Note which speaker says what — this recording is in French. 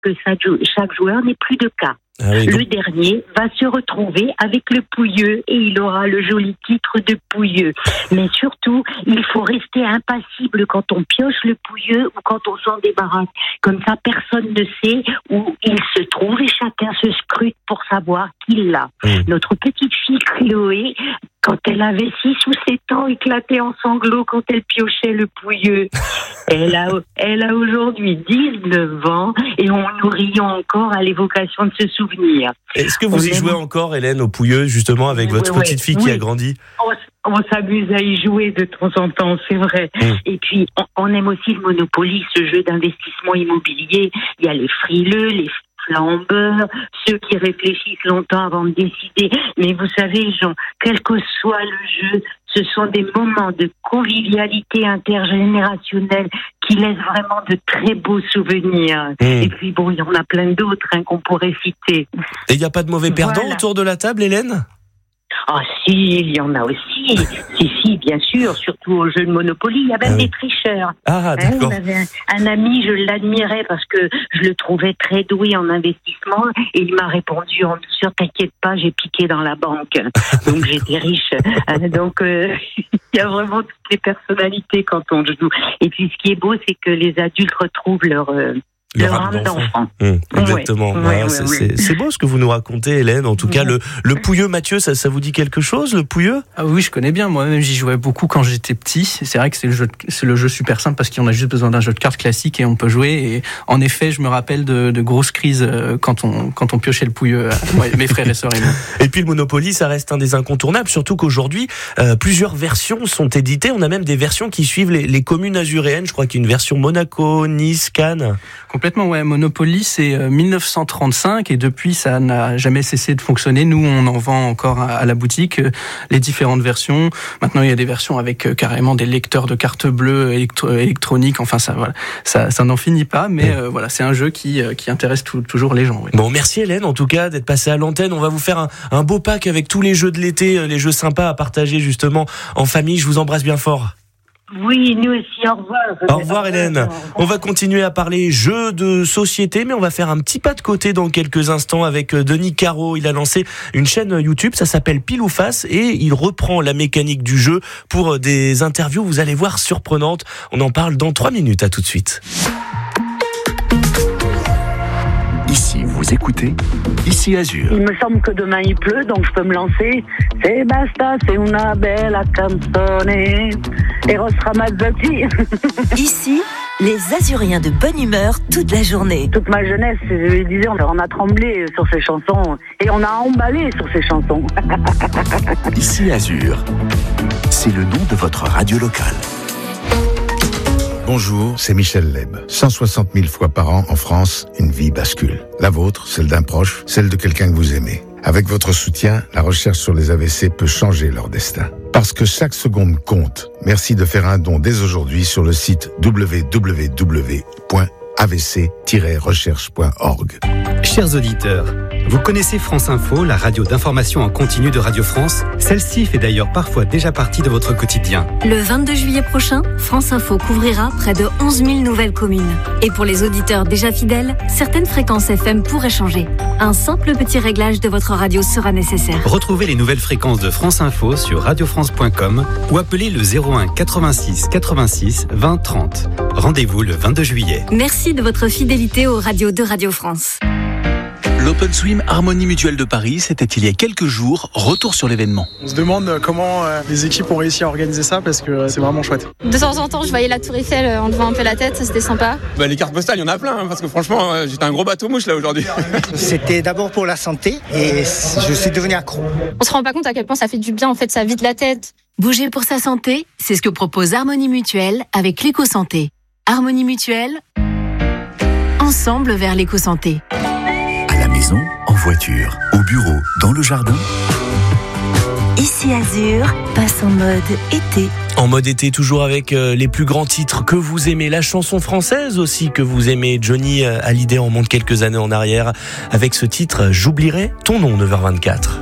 Speaker 1: que chaque joueur n'ait plus de cas.
Speaker 2: Ah oui,
Speaker 1: Le dernier va se retrouver avec le pouilleux et il aura le joli titre de pouilleux. Mais surtout, il faut rester impassible quand on pioche le pouilleux ou quand on s'en débarrasse. Comme ça, personne ne sait où il se trouve et chacun se scrute pour savoir qui l'a. Notre petite fille Chloé, quand elle avait 6 ou 7 ans, éclatait en sanglots quand elle piochait le pouilleux. Elle a aujourd'hui 19 ans et on nous rions encore à l'évocation de ce souvenir.
Speaker 2: Est-ce que vous y jouez encore, Hélène, au pouilleux, justement, avec votre petite fille qui a grandi ?
Speaker 1: On s'amuse à y jouer de temps en temps, c'est vrai. Et puis, on aime aussi le Monopoly, ce jeu d'investissement immobilier. Il y a les frileux, les flambeurs, ceux qui réfléchissent longtemps avant de décider. Mais vous savez, Jean, quel que soit le jeu, ce sont des moments de convivialité intergénérationnelle qui laissent vraiment de très beaux souvenirs. Et puis bon, il y en a plein d'autres qu'on pourrait citer.
Speaker 2: Et il n'y a pas de mauvais perdants autour de la table, Hélène ?
Speaker 1: Ah si, il y en a aussi. Si, bien sûr, surtout au jeu de Monopoly. Il y a même des tricheurs.
Speaker 2: Ah, d'accord.
Speaker 1: On avait un ami, je l'admirais parce que je le trouvais très doué en investissement et il m'a répondu en douceur, t'inquiète pas, j'ai piqué dans la banque. Donc j'étais riche. Donc il y a vraiment toutes les personnalités quand on joue. Et puis ce qui est beau, c'est que les adultes retrouvent leur âme d'enfant.
Speaker 2: Exactement. C'est beau ce que vous nous racontez, Hélène. En tout cas, le pouilleux, Mathieu, ça vous dit quelque chose, le pouilleux ?
Speaker 3: Ah oui, je connais bien. Moi-même, j'y jouais beaucoup quand j'étais petit. C'est vrai que c'est le jeu super simple parce qu'on a juste besoin d'un jeu de cartes classique et on peut jouer. Et en effet, je me rappelle de grosses crises quand on piochait le pouilleux, mes frères et sœurs et moi.
Speaker 2: Et puis le Monopoly, ça reste un des incontournables, surtout qu'aujourd'hui, plusieurs versions sont éditées. On a même des versions qui suivent les communes azuréennes. Je crois qu'il y a une version Monaco, Nice, Cannes.
Speaker 3: Complètement, ouais. Monopoly, c'est 1935 et depuis, ça n'a jamais cessé de fonctionner. Nous, on en vend encore à la boutique les différentes versions. Maintenant, il y a des versions avec carrément des lecteurs de cartes bleues électroniques. Enfin, ça n'en finit pas. Mais voilà, c'est un jeu qui intéresse toujours les gens. Oui.
Speaker 2: Bon, merci Hélène, en tout cas, d'être passée à l'antenne. On va vous faire un beau pack avec tous les jeux de l'été, les jeux sympas à partager justement en famille. Je vous embrasse bien fort.
Speaker 1: Oui, nous aussi, au revoir.
Speaker 2: Au revoir Hélène. On va continuer à parler jeux de société, mais on va faire un petit pas de côté dans quelques instants avec Denis Caro. Il a lancé une chaîne YouTube, ça s'appelle Pile ou Face, et il reprend la mécanique du jeu pour des interviews, vous allez voir, surprenantes. On en parle dans 3 minutes, à tout de suite.
Speaker 4: Ici, vous écoutez Ici Azur.
Speaker 1: Il me semble que demain il pleut, donc je peux me lancer. C'est basta, c'est una bella canzone. Eros Ramazzotti.
Speaker 5: Ici, les Azuriens de bonne humeur toute la journée.
Speaker 1: Toute ma jeunesse, je disais, on a tremblé sur ces chansons et on a emballé sur ces chansons.
Speaker 4: Ici Azur, c'est le nom de votre radio locale.
Speaker 6: Bonjour, c'est Michel Leb. 160 000 fois par an en France, une vie bascule. La vôtre, celle d'un proche, celle de quelqu'un que vous aimez. Avec votre soutien, la recherche sur les AVC peut changer leur destin. Parce que chaque seconde compte. Merci de faire un don dès aujourd'hui sur le site www.avc-recherche.org.
Speaker 7: Chers auditeurs, vous connaissez France Info, la radio d'information en continu de Radio France. Celle-ci fait d'ailleurs parfois déjà partie de votre quotidien.
Speaker 8: Le 22 juillet prochain, France Info couvrira près de 11 000 nouvelles communes. Et pour les auditeurs déjà fidèles, certaines fréquences FM pourraient changer. Un simple petit réglage de votre radio sera nécessaire.
Speaker 7: Retrouvez les nouvelles fréquences de France Info sur radiofrance.com ou appelez le 01 86 86 20 30. Rendez-vous le 22 juillet.
Speaker 8: Merci de votre fidélité aux radios de Radio France.
Speaker 9: L'Open Swim Harmonie Mutuelle de Paris, c'était il y a quelques jours. Retour sur l'événement.
Speaker 10: On se demande comment les équipes ont réussi à organiser ça parce que c'est vraiment chouette.
Speaker 11: De temps en temps, je voyais la Tour Eiffel en levant un peu la tête, ça c'était sympa.
Speaker 12: Les cartes postales, il y en a plein parce que franchement, j'étais un gros bateau mouche là aujourd'hui.
Speaker 13: C'était d'abord pour la santé et je suis devenu accro.
Speaker 11: On se rend pas compte à quel point ça fait du bien, en fait, ça vide la tête.
Speaker 8: Bouger pour sa santé, c'est ce que propose Harmonie Mutuelle avec l'éco-santé. Harmonie Mutuelle, ensemble vers l'éco-santé.
Speaker 4: À la maison, en voiture, au bureau, dans le jardin.
Speaker 5: Ici Azur passe en mode été.
Speaker 2: En mode été, toujours avec les plus grands titres que vous aimez. La chanson française aussi que vous aimez. Johnny Hallyday, on remonte quelques années en arrière avec ce titre « J'oublierai ton nom » 9h24.